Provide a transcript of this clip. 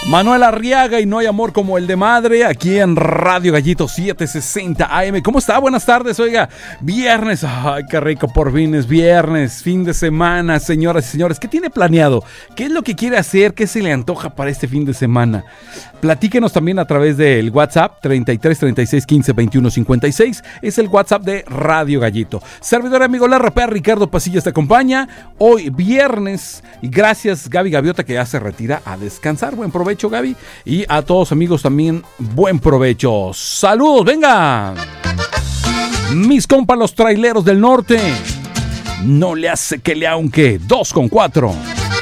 Manuel Arriaga y No hay amor como el de madre, aquí en Radio Gallito 760 AM. ¿Cómo está? Buenas tardes, oiga. Viernes, ay, qué rico, por fin es viernes, fin de semana, señoras y señores. ¿Qué tiene planeado? ¿Qué es lo que quiere hacer? ¿Qué se le antoja para este fin de semana? Platíquenos también a través del WhatsApp 33 36 15 21 56. Es el WhatsApp de Radio Gallito. Servidor amigo la rapea Ricardo Pasillas te acompaña hoy viernes. Y gracias Gaby Gaviota, que ya se retira a descansar. Buen provecho, Gaby, y a todos amigos también buen provecho. Saludos, venga. Mis compas los traileros del norte. No le hace que le aunque 2 con 4.